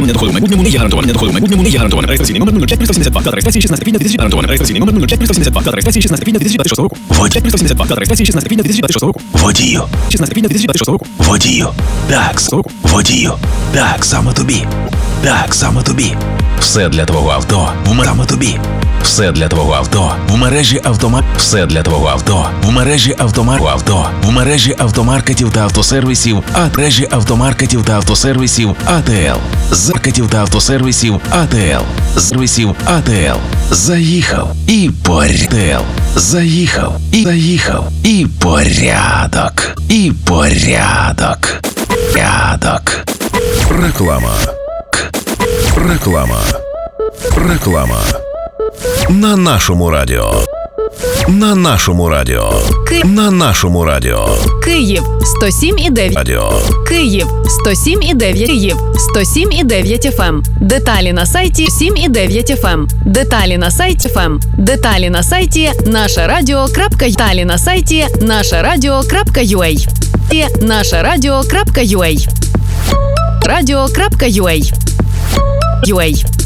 Повернення доходу в майбутньому не є гарантованим. Доходу в майбутньому не є гарантованим. Реєстраційний номер 00572. Дата реєстрації 16 квітня 2000 гарантованим. Реєстраційний номер 00572. Дата реєстрації 16 квітня 2026 року. 572. Дата реєстрації 16 квітня 2026 року. Водію. 16 квітня 2026 року. Водію. Так, водію. Так, саме тобі. Так, саме тобі. Все для твого авто саме тобі. Все для твого авто в мережі автомат. Все для твого авто в мережі в мережі автомаркетів та автосервісів, мережі автомаркетів та автосервісів АТЛ. Маркетів та автосервісів АТЛ. Сервісів АТЛ. Заїхав і порядок. Заїхав і порядок. І порядок. Порядок. Реклама. Реклама. Реклама. На нашому радіо. На нашому радіо. На нашому радіо. Київ 107,9. Радіо. Київ 107,9. Київ 107,9 FM. Деталі на сайті 7,9 FM. Деталі на сайті FM. Деталі на сайті нашарадіо.ua. Деталі на сайті нашарадіо.ua. Нашарадіо.ua. Радіо.ua.